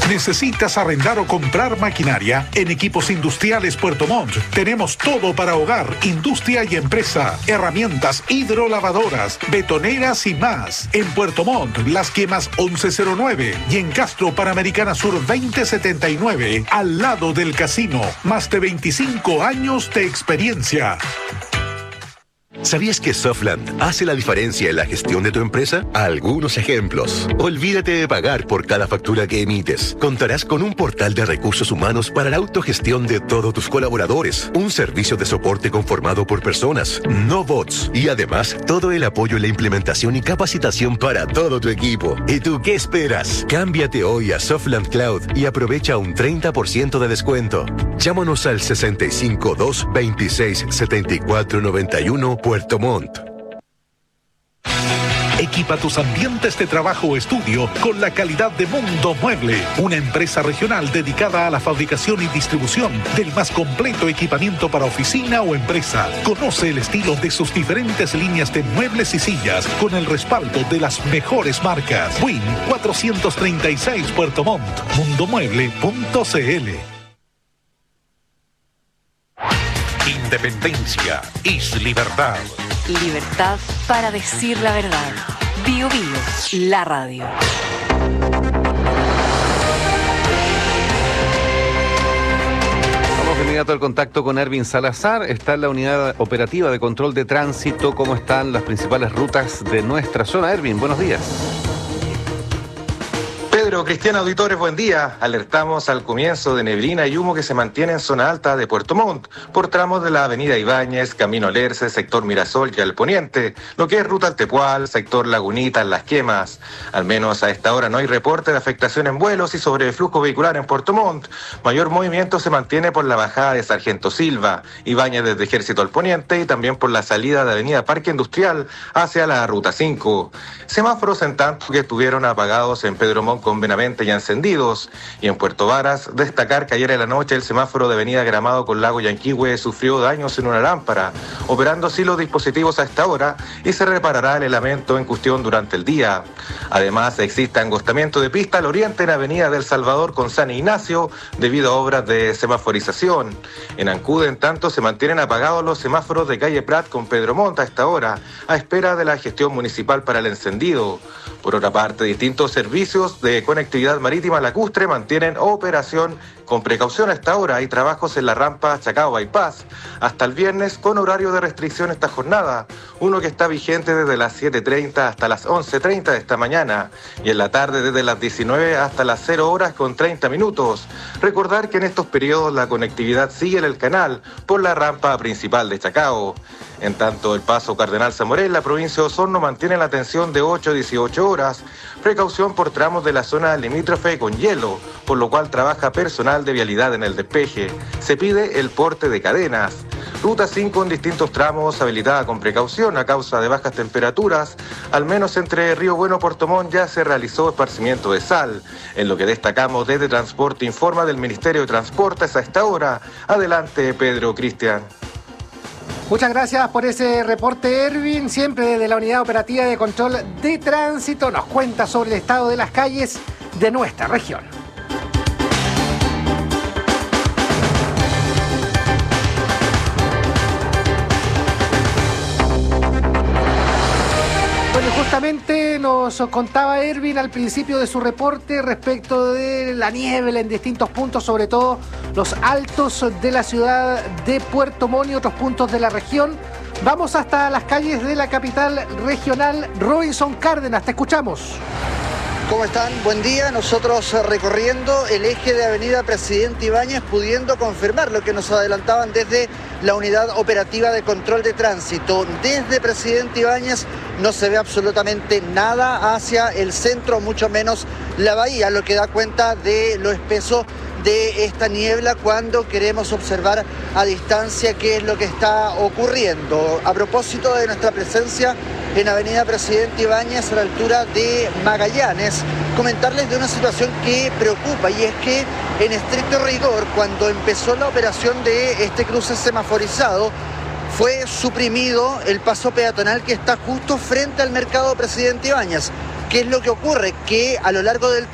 ¿Necesitas arrendar o comprar maquinaria? En Equipos Industriales Puerto Montt tenemos todo para hogar, industria y empresa. Herramientas hidrolavadoras, betoneras y más. En Puerto Montt, Las Quemas 1109 y en Castro Panamericana Sur 2079, al lado del casino. Más de 25 años de experiencia. ¿Sabías que Softland hace la diferencia en la gestión de tu empresa? Algunos ejemplos. Olvídate de pagar por cada factura que emites. Contarás con un portal de recursos humanos para la autogestión de todos tus colaboradores. Un servicio de soporte conformado por personas, no bots. Y además, todo el apoyo en la implementación y capacitación para todo tu equipo. ¿Y tú qué esperas? Cámbiate hoy a Softland Cloud y aprovecha un 30% de descuento. Llámanos al 652 26 74 91 Puerto Montt. Equipa tus ambientes de trabajo o estudio con la calidad de Mundo Mueble, una empresa regional dedicada a la fabricación y distribución del más completo equipamiento para oficina o empresa. Conoce el estilo de sus diferentes líneas de muebles y sillas con el respaldo de las mejores marcas. Win 436 Puerto Montt, mundomueble.cl. Independencia es libertad. Libertad para decir la verdad. Bio Bio, la radio. Vamos de inmediato al contacto con Erwin Salazar. Está en la unidad operativa de control de tránsito. ¿Cómo están las principales rutas de nuestra zona? Erwin, buenos días. Pedro, Cristiano, auditores, buen día. Alertamos al comienzo de neblina y humo que se mantiene en zona alta de Puerto Montt, por tramos de la avenida Ibáñez, Camino Lerce, sector Mirasol y al poniente, lo que es ruta al Tepual, sector Lagunita, en Las Quemas. Al menos a esta hora no hay reporte de afectación en vuelos y sobre flujo vehicular en Puerto Montt. Mayor movimiento se mantiene por la bajada de Sargento Silva, Ibáñez desde Ejército al poniente y también por la salida de avenida Parque Industrial hacia la ruta 5. Semáforos en tanto que estuvieron apagados en Pedro Montt con Benavente ya encendidos. Y en Puerto Varas, destacar que ayer en la noche el semáforo de avenida Gramado con Lago Yanquihue sufrió daños en una lámpara, operando así los dispositivos a esta hora y se reparará el elemento en cuestión durante el día. Además, existe angostamiento de pista al oriente en avenida del Salvador con San Ignacio debido a obras de semaforización. En Ancud, en tanto, se mantienen apagados los semáforos de calle Prat con Pedro Montt a esta hora, a espera de la gestión municipal para el encendido. Por otra parte, distintos servicios de conectividad marítima lacustre mantienen operación con precaución a esta hora. Hay trabajos en la rampa Chacao Bypass hasta el viernes con horario de restricción esta jornada. Uno que está vigente desde las 7:30 hasta las 11:30 de esta mañana y en la tarde desde las 19 hasta las 0 horas con 30 minutos. Recordar que en estos periodos la conectividad sigue en el canal por la rampa principal de Chacao. En tanto, el paso Cardenal Zamoré, la provincia de Osorno, mantiene la atención de 8 a 18 horas. Precaución por tramos de la zona limítrofe con hielo, por lo cual trabaja personal de vialidad en el despeje. Se pide el porte de cadenas. Ruta 5 en distintos tramos habilitada con precaución a causa de bajas temperaturas. Al menos entre Río Bueno y Puerto Montt ya se realizó esparcimiento de sal. En lo que destacamos desde Transporte informa del Ministerio de Transportes a esta hora. Adelante, Pedro, Cristian. Muchas gracias por ese reporte, Erwin. Siempre desde la Unidad Operativa de Control de Tránsito nos cuenta sobre el estado de las calles de nuestra región. Bueno, justamente nos contaba Erwin al principio de su reporte respecto de la niebla en distintos puntos, sobre todo los altos de la ciudad de Puerto Montt y otros puntos de la región. Vamos hasta las calles de la capital regional. Robinson Cárdenas, te escuchamos. ¿Cómo están? Buen día. Nosotros recorriendo el eje de Avenida Presidente Ibáñez, pudiendo confirmar lo que nos adelantaban desde la Unidad Operativa de Control de Tránsito. Desde Presidente Ibáñez no se ve absolutamente nada hacia el centro, mucho menos la bahía, lo que da cuenta de lo espeso de esta niebla cuando queremos observar a distancia qué es lo que está ocurriendo. A propósito de nuestra presencia en Avenida Presidente Ibáñez, a la altura de Magallanes, comentarles de una situación que preocupa, y es que en estricto rigor, cuando empezó la operación de este cruce semaforizado, fue suprimido el paso peatonal que está justo frente al mercado Presidente Ibáñez. ¿Qué es lo que ocurre? Que a lo largo del